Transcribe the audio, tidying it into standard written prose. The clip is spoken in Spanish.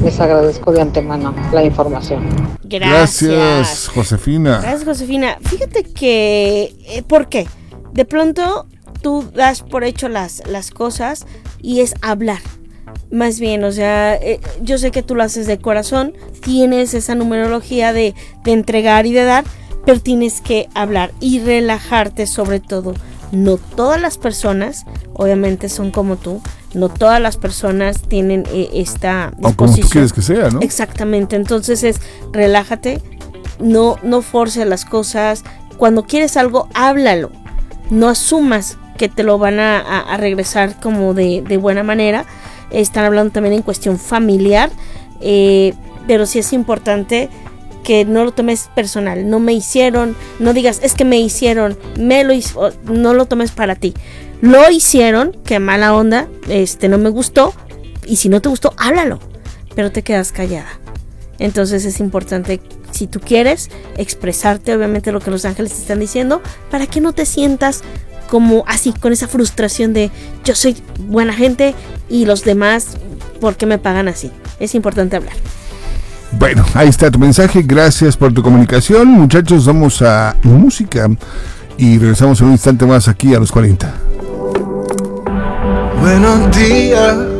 Les agradezco de antemano la información. Gracias, Josefina. Gracias, Josefina. Fíjate que, ¿por qué? De pronto tú das por hecho las cosas y es hablar. Más bien, o sea, yo sé que tú lo haces de corazón, tienes esa numerología de entregar y de dar, pero tienes que hablar y relajarte sobre todo. No todas las personas, obviamente, son como tú. No todas las personas tienen esta disposición. O como tú quieres que sea, ¿no? Exactamente. Entonces es relájate, no forces las cosas. Cuando quieres algo, háblalo. No asumas que te lo van a regresar como de buena manera. Están hablando también en cuestión familiar, pero sí es importante que no lo tomes personal. No me hicieron, no digas es que me hicieron, no lo tomes para ti. Lo hicieron, qué mala onda, no me gustó, y si no te gustó, háblalo, pero te quedas callada. Entonces es importante, si tú quieres, expresarte obviamente lo que los ángeles te están diciendo, para que no te sientas como así, con esa frustración de yo soy buena gente y los demás, ¿por qué me pagan así? Es importante hablar. Bueno, ahí está tu mensaje, gracias por tu comunicación. Muchachos, vamos a música y regresamos en un instante más aquí a los 40. Buenos días,